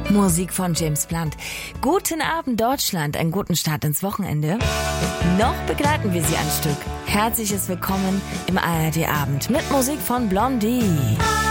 Musik von James Blunt. Guten Abend Deutschland, einen guten Start ins Wochenende. Noch begleiten wir Sie ein Stück. Herzliches Willkommen im ARD Abend mit Musik von Blondie.